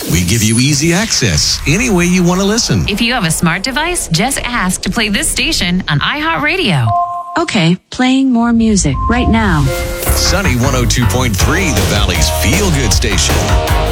We give you easy access any way you want to listen. If you have a smart device, just ask to play this station on iHeartRadio. Okay, playing more music right now. Sunny 102.3, the Valley's feel-good station.